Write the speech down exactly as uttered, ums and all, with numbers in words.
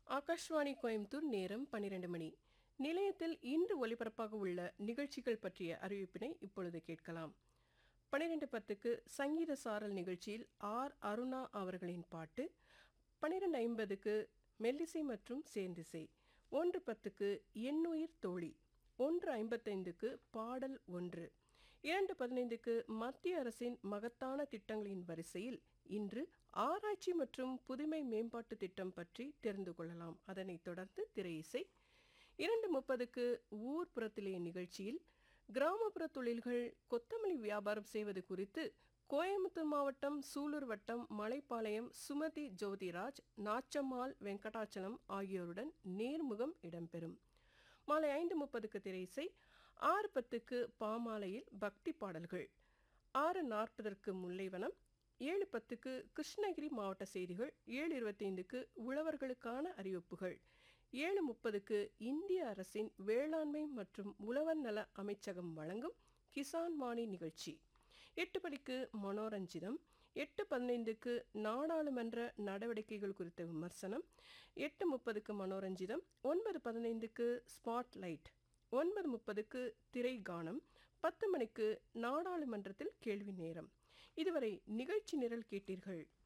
ஆகாஷ்வாணி கோயம்புத்தூர் நேரம் பன்னிரண்டு மணி. நிலையத்தில் இன்று ஒலிபரப்பாக உள்ள நிகழ்ச்சிகள் பற்றிய அறிவிப்பினை இப்பொழுது கேட்கலாம். பன்னிரண்டு பத்துக்கு சங்கீத சாரல் நிகழ்ச்சியில் ஆர் அருணா அவர்களின் பாட்டு, பன்னிரண்டு ஐம்பதுக்கு மெல்லிசை மற்றும் சேர்ந்திசை, ஒன்று பத்துக்கு எண்ணுயிர் தோழி, ஒன்று ஐம்பத்தைந்துக்கு பாடல் ஒன்று, இரண்டு பதினைந்துக்கு மத்திய அரசின் மகத்தான திட்டங்களின் வரிசையில் இன்று ஆராய்ச்சி மற்றும் புதுமை மேம்பாட்டு திட்டம் பற்றி தெரிந்து கொள்ளலாம். அதனைத் தொடர்ந்து திரையிசை. இரண்டு முப்பதுக்கு ஊர்ப்புறத்திலே நிகழ்ச்சியில் கிராமப்புற தொழில்கள் கொத்தமல்லி வியாபாரம் செய்வது குறித்து கோயம்புத்தூர் மாவட்டம் சூலூர் வட்டம் மலைப்பாளையம் சுமதி ஜோதிராஜ், நாச்சம்மாள் வெங்கடாச்சலம் ஆகியோருடன் நேர்முகம் இடம்பெறும். மாலை ஐந்து முப்பதுக்கு திரையிசை. ஆறு பத்துக்கு பாமாலையில் பக்தி பாடல்கள், ஆறு நாற்பதற்கு முல்லைவனம், ஏழு பத்துக்கு கிருஷ்ணகிரி மாவட்ட செய்திகள், ஏழு இருபத்தைந்துக்கு உழவர்களுக்கான அறிவிப்புகள், ஏழு முப்பதுக்கு இந்திய அரசின் வேளாண்மை மற்றும் உழவர் நல அமைச்சகம் வழங்கும் கிசான் வாணி நிகழ்ச்சி, எட்டு மணிக்கு மனோரஞ்சிதம், எட்டு பதினைந்துக்கு நாடாளுமன்ற நடவடிக்கைகள் குறித்த விமர்சனம், எட்டு முப்பதுக்கு மனோரஞ்சிதம், ஒன்பது பதினைந்துக்கு ஸ்பாட் லைட், ஒன்பது முப்பதுக்கு திரை கானம், பத்து மணிக்கு நாடாளுமன்றத்தில் கேள்வி நேரம். இதுவரை நிகழ்ச்சி நிரல் கேட்டீர்கள்.